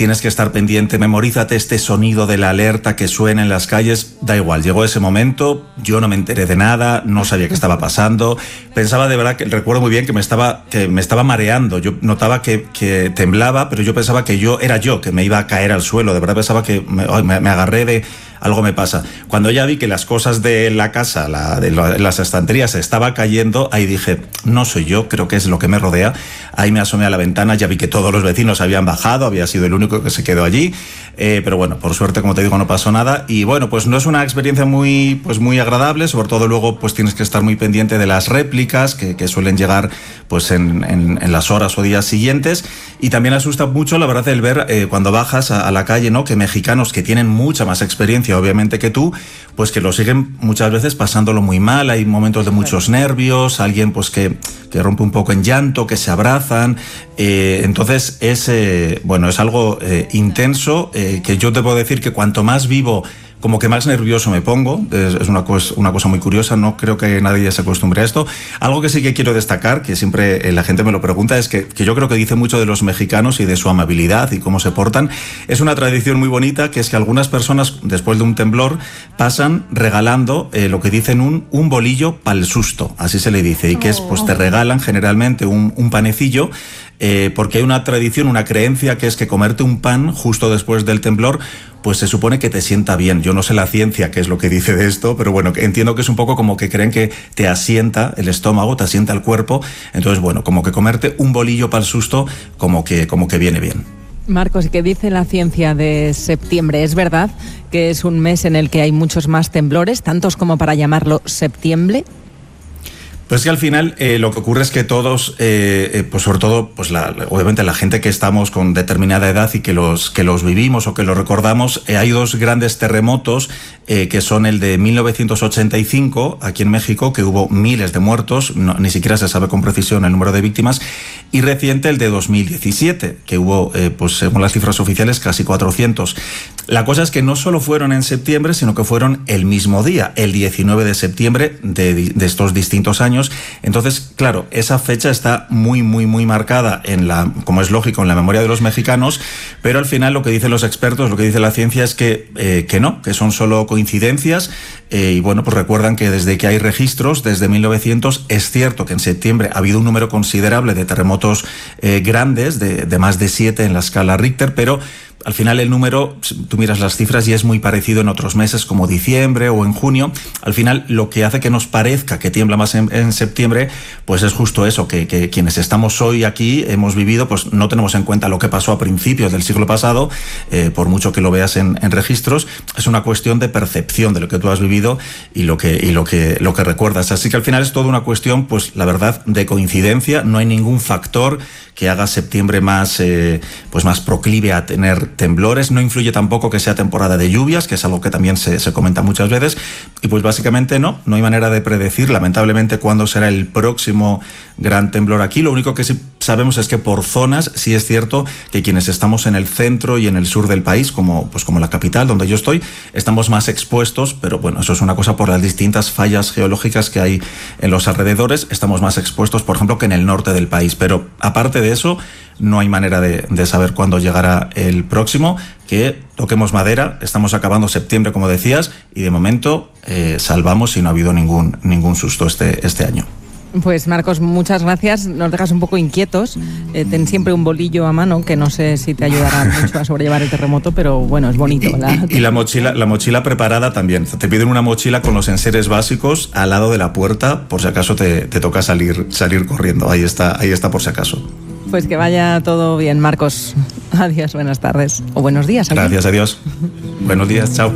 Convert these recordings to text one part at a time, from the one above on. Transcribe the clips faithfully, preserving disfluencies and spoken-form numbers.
tienes que estar pendiente, memorízate este sonido de la alerta que suena en las calles. Da igual, llegó ese momento, yo no me enteré de nada, no sabía qué estaba pasando, pensaba de verdad, que recuerdo muy bien que me estaba, que me estaba mareando, yo notaba que, que temblaba, pero yo pensaba que yo era yo, que me iba a caer al suelo, de verdad pensaba que me, me, me agarré de... algo me pasa. Cuando ya vi que las cosas de la casa, la, de las estanterías, se estaba cayendo, ahí dije, no soy yo, creo que es lo que me rodea. Ahí me asomé a la ventana, ya vi que todos los vecinos habían bajado, había sido el único que se quedó allí, eh, pero bueno, por suerte, como te digo, no pasó nada. Y bueno, pues no es una experiencia muy, pues muy agradable, sobre todo luego pues tienes que estar muy pendiente de las réplicas que, que suelen llegar pues en, en, en las horas o días siguientes. Y también asusta mucho, la verdad, el ver eh, cuando bajas a, a la calle, ¿no?, que mexicanos que tienen mucha más experiencia obviamente que tú, pues que lo siguen muchas veces pasándolo muy mal, hay momentos de muchos nervios, alguien pues que, que rompe un poco en llanto, que se abrazan, eh, entonces es, eh, bueno, es algo eh, intenso, eh, que yo te puedo decir que cuanto más vivo, como que más nervioso me pongo, es, es una, cosa, una cosa muy curiosa, no creo que nadie se acostumbre a esto. Algo que sí que quiero destacar, que siempre eh, la gente me lo pregunta, es que, que yo creo que dice mucho de los mexicanos y de su amabilidad y cómo se portan. Es una tradición muy bonita, que es que algunas personas, después de un temblor, pasan regalando eh, lo que dicen un, un bolillo pa'l susto, así se le dice, y que es, pues te regalan generalmente un, un panecillo, eh, porque hay una tradición, una creencia, que es que comerte un pan justo después del temblor, pues se supone que te sienta bien. Yo no sé la ciencia qué es lo que dice de esto, pero bueno, entiendo que es un poco como que creen que te asienta el estómago, te asienta el cuerpo, entonces bueno, como que comerte un bolillo para el susto, como que, como que viene bien. Marcos, ¿qué dice la ciencia de septiembre? ¿Es verdad que es un mes en el que hay muchos más temblores, tantos como para llamarlo septiembre? Pues que al final eh, lo que ocurre es que todos, eh, eh, pues sobre todo, pues la, obviamente la gente que estamos con determinada edad y que los, que los vivimos o que los recordamos, eh, hay dos grandes terremotos, eh, que son el de mil novecientos ochenta y cinco, aquí en México, que hubo miles de muertos, no, ni siquiera se sabe con precisión el número de víctimas, y reciente el de dos mil diecisiete, que hubo, eh, pues según las cifras oficiales, casi cuatrocientos. La cosa es que no solo fueron en septiembre, sino que fueron el mismo día, el diecinueve de septiembre de, de estos distintos años. Entonces, claro, esa fecha está muy, muy, muy marcada, en la, como es lógico, en la memoria de los mexicanos, pero al final lo que dicen los expertos, lo que dice la ciencia es que, eh, que no, que son solo coincidencias, eh, y bueno, pues recuerdan que desde que hay registros, desde mil novecientos, es cierto que en septiembre ha habido un número considerable de terremotos eh, grandes, de, de más de siete en la escala Richter, pero al final el número, tú miras las cifras y es muy parecido en otros meses como diciembre o en junio. Al final lo que hace que nos parezca que tiembla más en, en septiembre, pues es justo eso, que, que quienes estamos hoy aquí hemos vivido, pues no tenemos en cuenta lo que pasó a principios del siglo pasado, eh, por mucho que lo veas en, en registros, es una cuestión de percepción de lo que tú has vivido y lo que, y lo que, lo que recuerdas. Así que al final es toda una cuestión, pues la verdad, de coincidencia. No hay ningún factor que haga septiembre más, eh, pues más proclive a tener temblores. No influye tampoco que sea temporada de lluvias, que es algo que también se, se comenta muchas veces, y pues básicamente no, no hay manera de predecir lamentablemente cuándo será el próximo gran temblor aquí. Lo único que sí sabemos es que por zonas sí es cierto que quienes estamos en el centro y en el sur del país, como, pues como la capital donde yo estoy, estamos más expuestos, pero bueno, eso es una cosa por las distintas fallas geológicas que hay en los alrededores, estamos más expuestos, por ejemplo, que en el norte del país, pero aparte de eso, no hay manera de, de saber cuándo llegará el próximo, que toquemos madera, estamos acabando septiembre, como decías, y de momento eh, salvamos y no ha habido ningún, ningún susto este, este año. Pues Marcos, muchas gracias, nos dejas un poco inquietos, eh, ten siempre un bolillo a mano, que no sé si te ayudará mucho a sobrellevar el terremoto, pero bueno, es bonito. Y, la... y, y la mochila la mochila preparada también, te piden una mochila con los enseres básicos al lado de la puerta, por si acaso te, te toca salir, salir corriendo, ahí está, ahí está por si acaso. Pues que vaya todo bien, Marcos. Adiós, buenas tardes. O buenos días. Gracias, adiós. Buenos días, chao.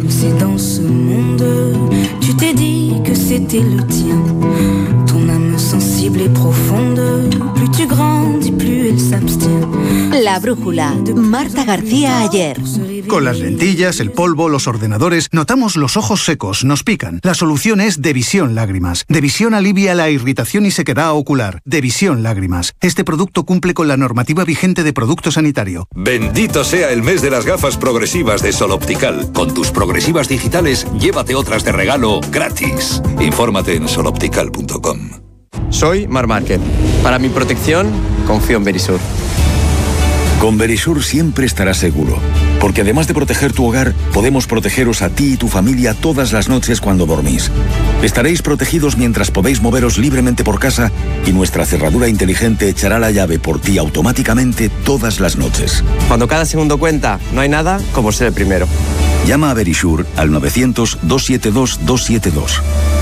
La brújula. Marta García Ayer. Con las lentillas, el polvo, los ordenadores, notamos los ojos secos, nos pican. La solución es Devisión Lágrimas. Devisión alivia la irritación y sequedad ocular. Devisión Lágrimas. Este producto cumple con la normativa vigente de producto sanitario. Bendito sea el mes de las gafas progresivas de Sol Optical. Con tus progresivas digitales, llévate otras de regalo gratis. Infórmate en sol optical punto com. Soy Mar Márquez. Para mi protección, confío en Verisur. Con Verisur siempre estarás seguro, porque además de proteger tu hogar, podemos protegeros a ti y tu familia todas las noches cuando dormís. Estaréis protegidos mientras podéis moveros libremente por casa y nuestra cerradura inteligente echará la llave por ti automáticamente todas las noches. Cuando cada segundo cuenta, no hay nada como ser el primero. Llama a Verisur al novecientos, doscientos setenta y dos, doscientos setenta y dos.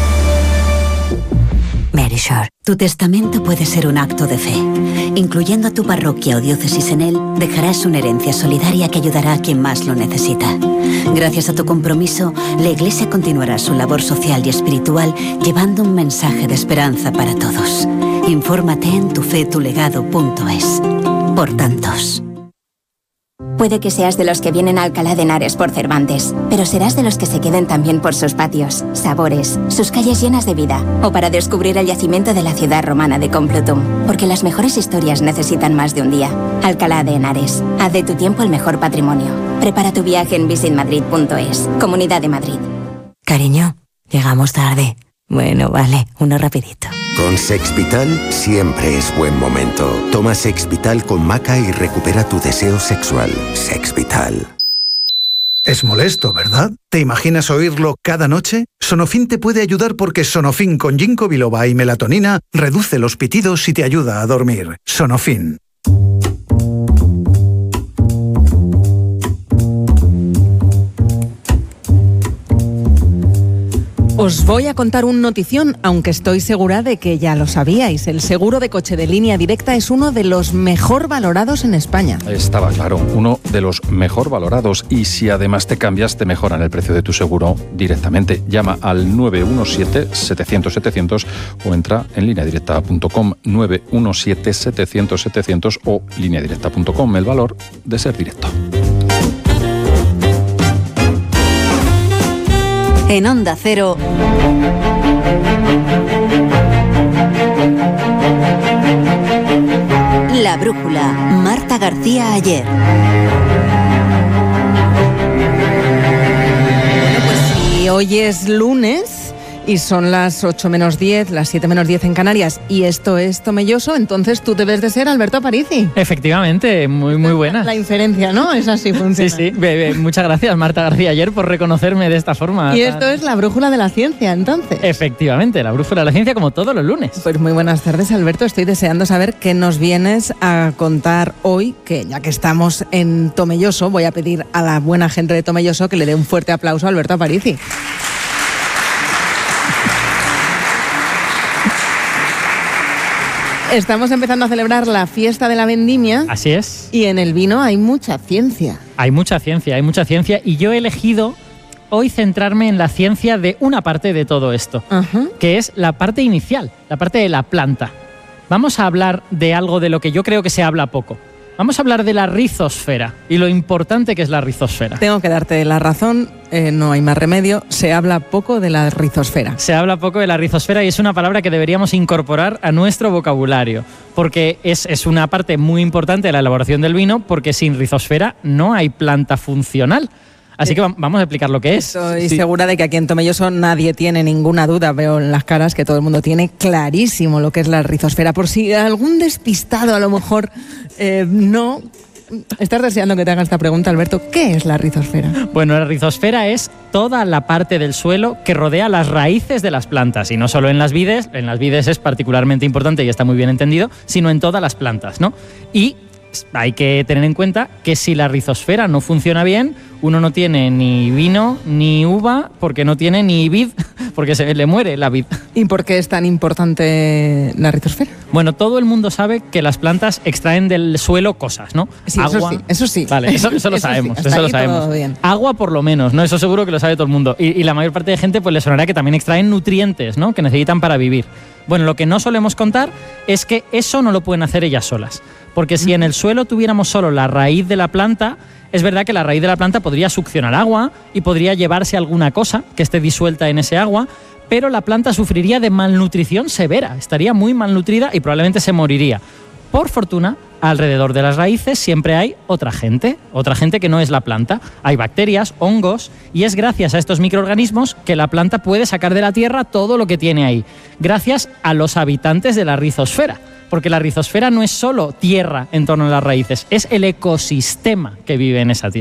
Verisur. Tu testamento puede ser un acto de fe. Incluyendo a tu parroquia o diócesis en él, dejarás una herencia solidaria que ayudará a quien más lo necesita. Gracias a tu compromiso, la Iglesia continuará su labor social y espiritual llevando un mensaje de esperanza para todos. Infórmate en tufetulegado punto es. Por tantos. Puede que seas de los que vienen a Alcalá de Henares por Cervantes, pero serás de los que se queden también por sus patios, sabores, sus calles llenas de vida, o para descubrir el yacimiento de la ciudad romana de Complutum, porque las mejores historias necesitan más de un día. Alcalá de Henares, haz de tu tiempo el mejor patrimonio. Prepara tu viaje en visit madrid punto es, Comunidad de Madrid. Cariño, llegamos tarde. Bueno, vale, uno rapidito. Con Sexvital siempre es buen momento. Toma Sexvital con maca y recupera tu deseo sexual. Sexvital. Es molesto, ¿verdad? ¿Te imaginas oírlo cada noche? Sonofin te puede ayudar porque Sonofin con ginkgo biloba y melatonina reduce los pitidos y te ayuda a dormir. Sonofin. Os voy a contar un notición, aunque estoy segura de que ya lo sabíais. El seguro de coche de Línea Directa es uno de los mejor valorados en España. Estaba claro, uno de los mejor valorados. Y si además te cambias, te mejoran el precio de tu seguro directamente. Llama al nueve uno siete, setecientos, setecientos o entra en línea directa punto com. nueve uno siete, setecientos, setecientos o línea directa punto com. El valor de ser directo. En Onda Cero, La Brújula, Marta García Ayer. Bueno, pues si hoy es lunes y son las ocho menos diez, las siete menos diez en Canarias, y esto es Tomelloso, entonces tú debes de ser Alberto Aparici. Efectivamente, muy muy buena. La inferencia, ¿no? Es así, funciona. Sí, sí. Bebe, muchas gracias, Marta García Ayer, por reconocerme de esta forma. Y esto es La Brújula de la Ciencia, entonces. Efectivamente, La Brújula de la Ciencia, como todos los lunes. Pues muy buenas tardes, Alberto. Estoy deseando saber qué nos vienes a contar hoy, que ya que estamos en Tomelloso, voy a pedir a la buena gente de Tomelloso que le dé un fuerte aplauso a Alberto Aparici. Estamos empezando a celebrar la fiesta de la vendimia. Así es. Y en el vino hay mucha ciencia. Hay mucha ciencia, hay mucha ciencia. Y yo he elegido hoy centrarme en la ciencia de una parte de todo esto, uh-huh. que es la parte inicial, la parte de la planta. Vamos a hablar de algo de lo que yo creo que se habla poco. Vamos a hablar de la rizosfera y lo importante que es la rizosfera. Tengo que darte la razón, eh, no hay más remedio, se habla poco de la rizosfera. Se habla poco de la rizosfera y es una palabra que deberíamos incorporar a nuestro vocabulario, porque es, es una parte muy importante de la elaboración del vino, porque sin rizosfera no hay planta funcional. Así que vamos a explicar lo que es. Estoy sí. segura de que aquí en Tomelloso nadie tiene ninguna duda. Veo en las caras que todo el mundo tiene clarísimo lo que es la rizosfera. Por si algún despistado a lo mejor eh, no... Estás deseando que te haga esta pregunta, Alberto. ¿Qué es la rizosfera? Bueno, la rizosfera es toda la parte del suelo que rodea las raíces de las plantas. Y no solo en las vides, en las vides es particularmente importante y está muy bien entendido, sino en todas las plantas, ¿no? Y hay que tener en cuenta que si la rizosfera no funciona bien, uno no tiene ni vino ni uva, porque no tiene ni vid, porque se le muere la vid. ¿Y por qué es tan importante la rizosfera? Bueno, todo el mundo sabe que las plantas extraen del suelo cosas, ¿no? Sí, Agua. Eso sí, eso sí. Vale, eso, eso lo eso sabemos, sí, eso lo sabemos. Bien. Agua por lo menos, ¿no? Eso seguro que lo sabe todo el mundo. Y, y la mayor parte de gente pues le sonará que también extraen nutrientes, ¿no? Que necesitan para vivir. Bueno, lo que no solemos contar es que eso no lo pueden hacer ellas solas. Porque si en el suelo tuviéramos solo la raíz de la planta, es verdad que la raíz de la planta podría succionar agua y podría llevarse alguna cosa que esté disuelta en ese agua, pero la planta sufriría de malnutrición severa, estaría muy malnutrida y probablemente se moriría. Por fortuna, alrededor de las raíces siempre hay otra gente, otra gente que no es la planta. Hay bacterias, hongos, y es gracias a estos microorganismos que la planta puede sacar de la tierra todo lo que tiene ahí, gracias a los habitantes de la rizosfera. porque la rizosfera no es solo tierra en torno a las raíces, es el ecosistema que vive en esa tierra.